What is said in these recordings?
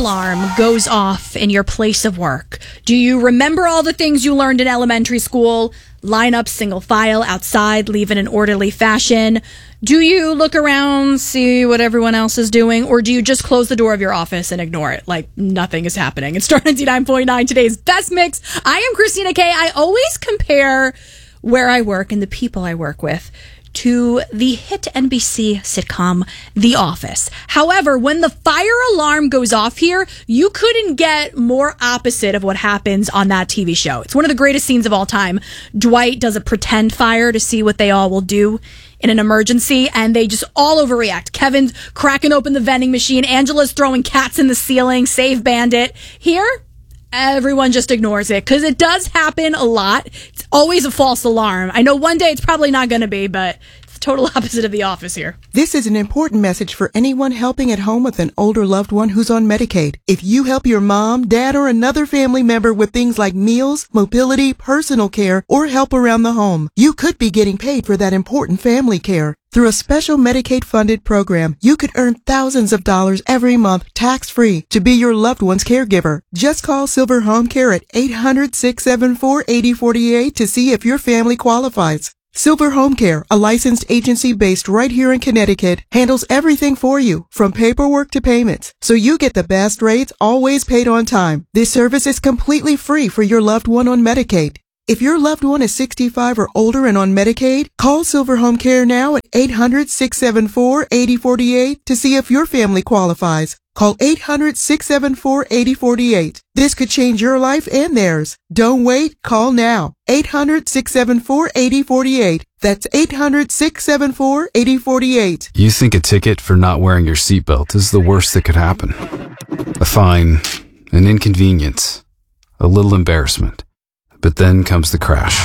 alarm goes off in your place of work, do you remember all the things you learned in elementary school? Line up single file outside, leave in an orderly fashion. Do you look around, see what everyone else is doing, or do you just close the door of your office and ignore it like nothing is happening? It's Star 99.9, today's best mix. I am Christina Kay. I always compare where I work and the people I work with to the hit NBC sitcom The Office. However, when the fire alarm goes off here, you couldn't get more opposite of what happens on that TV show. It's one of the greatest scenes of all time. Dwight does a pretend fire to see what they all will do in an emergency, and they just all overreact. Kevin's cracking open the vending machine. Angela's throwing cats in the ceiling. Save Bandit. Here, everyone just ignores it because it does happen a lot. It's always a false alarm. I know one day it's probably not going to be, but it's the total opposite of The Office here. This is an important message for anyone helping at home with an older loved one who's on Medicaid. If you help your mom, dad, or another family member with things like meals, mobility, personal care, or help around the home, you could be getting paid for that important family care. Through a special Medicaid-funded program, you could earn thousands of dollars every month tax-free to be your loved one's caregiver. Just call Silver Home Care at 800-674-8048 to see if your family qualifies. Silver Home Care, a licensed agency based right here in Connecticut, handles everything for you, from paperwork to payments, so you get the best rates, always paid on time. This service is completely free for your loved one on Medicaid. If your loved one is 65 or older and on Medicaid, call Silver Home Care now at 800-674-8048 to see if your family qualifies. Call 800-674-8048. This could change your life and theirs. Don't wait. Call now. 800-674-8048. That's 800-674-8048. You think a ticket for not wearing your seatbelt is the worst that could happen. A fine, an inconvenience, a little embarrassment. But then comes the crash.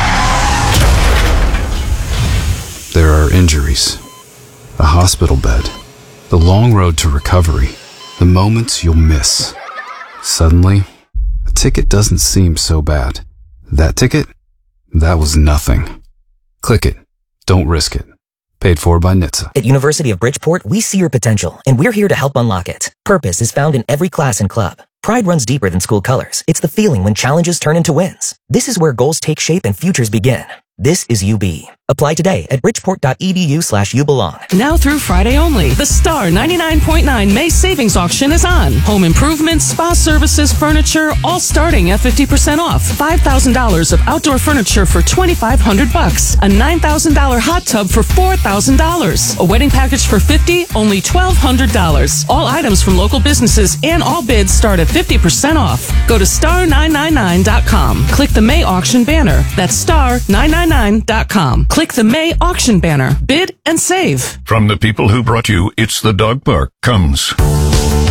There are injuries, a hospital bed, the long road to recovery, the moments you'll miss. Suddenly, a ticket doesn't seem so bad. That ticket? That was nothing. Click it. Don't risk it. Paid for by NHTSA. At University of Bridgeport, we see your potential, and we're here to help unlock it. Purpose is found in every class and club. Pride runs deeper than school colors. It's the feeling when challenges turn into wins. This is where goals take shape and futures begin. This is UB. Apply today at bridgeport.edu/youbelong. Now through Friday only, the Star 99.9 May savings auction is on. Home improvements, spa services, furniture, all starting at 50% off. $5,000 of outdoor furniture for $2,500. A $9,000 hot tub for $4,000. A wedding package for $50,000, only $1,200. All items from local businesses and all bids start at 50% off. Go to star999.com. Click the May auction banner. That's star999.com. Click the May auction banner. Bid and save. From the people who brought you It's the Dog Park comes